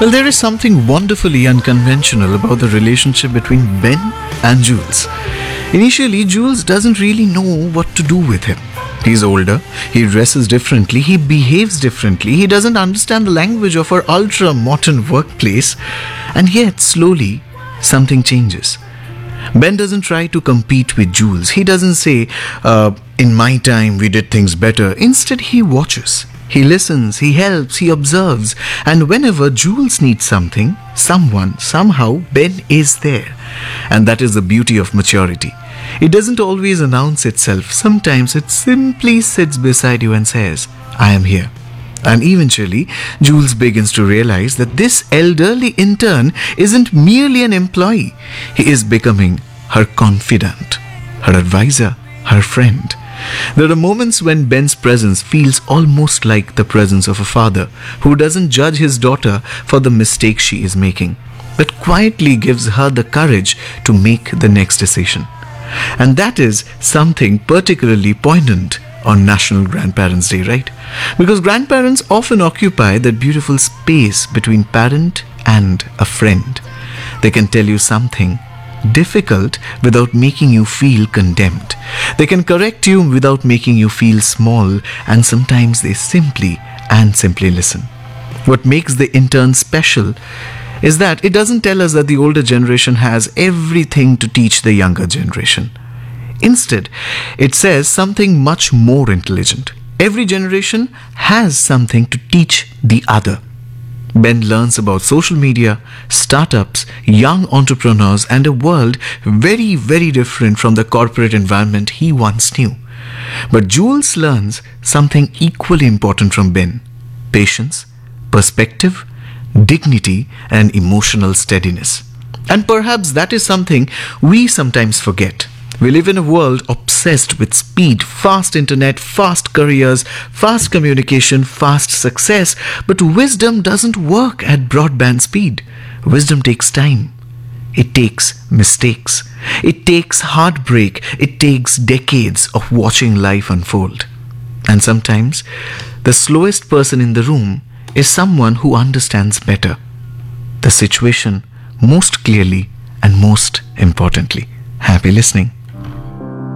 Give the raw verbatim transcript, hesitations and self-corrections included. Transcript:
Well, there is something wonderfully unconventional about the relationship between Ben and Jules. Initially, Jules doesn't really know what to do with him. He's older, he dresses differently, he behaves differently, he doesn't understand the language of our ultra-modern workplace, and yet, slowly, something changes. Ben doesn't try to compete with Jules. He doesn't say, uh, in my time we did things better. Instead, he watches. He listens, he helps, he observes. And whenever Jules needs something, someone, somehow, Ben is there. And that is the beauty of maturity. It doesn't always announce itself. Sometimes it simply sits beside you and says, I am here. And eventually, Jules begins to realize that this elderly intern isn't merely an employee. He is becoming her confidant, her advisor, her friend. There are moments when Ben's presence feels almost like the presence of a father who doesn't judge his daughter for the mistakes she is making, but quietly gives her the courage to make the next decision. And that is something particularly poignant on National Grandparents' Day, right? Because grandparents often occupy that beautiful space between parent and a friend. They can tell you something difficult without making you feel condemned. They can correct you without making you feel small, and sometimes they simply and simply listen. What makes the intern special is that it doesn't tell us that the older generation has everything to teach the younger generation. Instead, it says something much more intelligent. Every generation has something to teach the other. Ben learns about social media, startups, young entrepreneurs, and a world very, very different from the corporate environment he once knew. But Jules learns something equally important from Ben: patience, perspective, dignity, and emotional steadiness. And perhaps that is something we sometimes forget. We live in a world obsessed with speed, fast internet, fast careers, fast communication, fast success. But wisdom doesn't work at broadband speed. Wisdom takes time. It takes mistakes. It takes heartbreak. It takes decades of watching life unfold. And sometimes, the slowest person in the room is someone who understands better the situation most clearly and most importantly. Happy listening.